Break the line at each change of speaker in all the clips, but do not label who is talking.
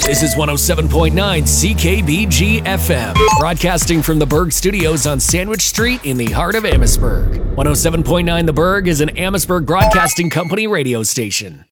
This is 107.9 CKBG FM, broadcasting from the Berg Studios on Sandwich Street in the heart of Amherstburg. 107.9 The Berg is an Amherstburg Broadcasting Company radio station.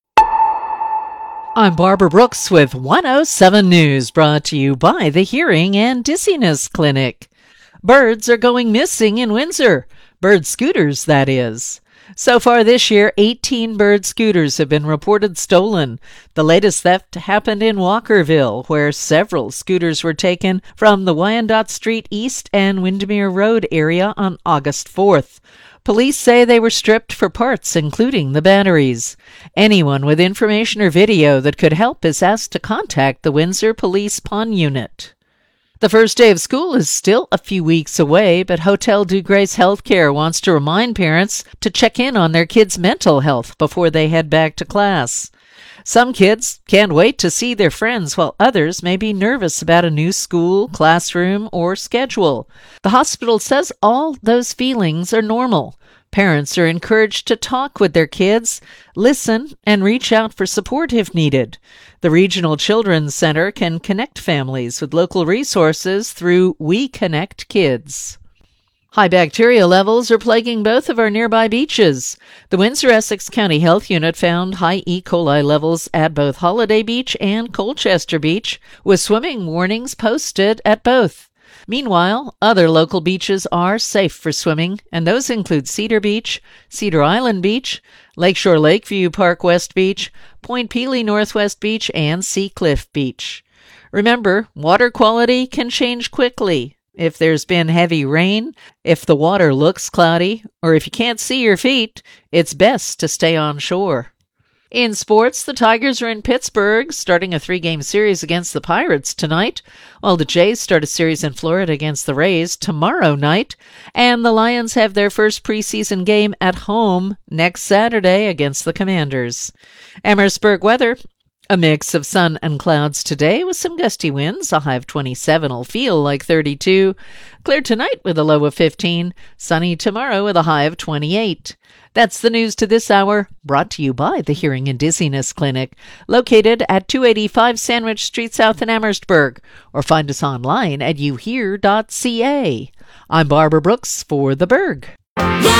I'm Barbara Brooks with 107 News, brought to you by the Hearing and Dizziness Clinic. Birds are going missing in Windsor. Bird scooters, that is. So far this year, 18 bird scooters have been reported stolen. The latest theft happened in Walkerville, where several scooters were taken from the Wyandotte Street East and Windermere Road area on August 4th. Police say they were stripped for parts, including the batteries. Anyone with information or video that could help is asked to contact the Windsor Police Pawn Unit. The first day of school is still a few weeks away, but Hotel Dieu Grace Healthcare wants to remind parents to check in on their kids' mental health before they head back to class. Some kids can't wait to see their friends, while others may be nervous about a new school, classroom, or schedule. The hospital says all those feelings are normal. Parents are encouraged to talk with their kids, listen, and reach out for support if needed. The Regional Children's Center can connect families with local resources through We Connect Kids. High bacteria levels are plaguing both of our nearby beaches. The Windsor-Essex County Health Unit found high E. coli levels at both Holiday Beach and Colchester Beach, with swimming warnings posted at both. Meanwhile, other local beaches are safe for swimming, and those include Cedar Beach, Cedar Island Beach, Lakeshore Lakeview Park West Beach, Point Pelee Northwest Beach, and Sea Cliff Beach. Remember, water quality can change quickly. If there's been heavy rain, if the water looks cloudy, or if you can't see your feet, it's best to stay on shore. In sports, the Tigers are in Pittsburgh, starting a 3-game series against the Pirates tonight, while the Jays start a series in Florida against the Rays tomorrow night, and the Lions have their first preseason game at home next Saturday against the Commanders. Amherstburg weather. A mix of sun and clouds today with some gusty winds. A high of 27 will feel like 32. Clear tonight with a low of 15. Sunny tomorrow with a high of 28. That's the news to this hour, brought to you by the Hearing and Dizziness Clinic, located at 285 Sandwich Street South in Amherstburg, or find us online at youhear.ca. I'm Barbara Brooks for The Berg.